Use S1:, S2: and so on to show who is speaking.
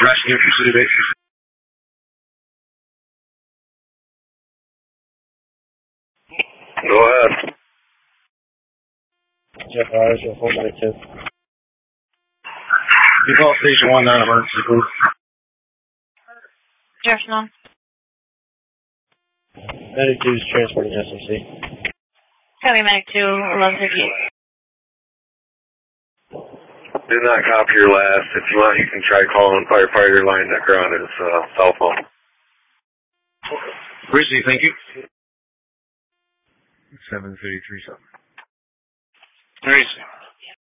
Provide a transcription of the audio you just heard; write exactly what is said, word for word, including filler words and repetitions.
S1: Rescue for City Base.
S2: Go ahead.
S3: Jeff Myers, four ninety-two.
S1: You call Station one, nine emergency, please.
S4: Directional.
S3: ninety-two is transporting S M C.
S4: Copy, Medic two, eleven fifty-eight.
S2: Did not copy your last. If you want, you can try calling firefighter line that are on his uh, cell phone.
S1: Appreciate, thank you.
S5: seven thirty-three something.
S1: Appreciate.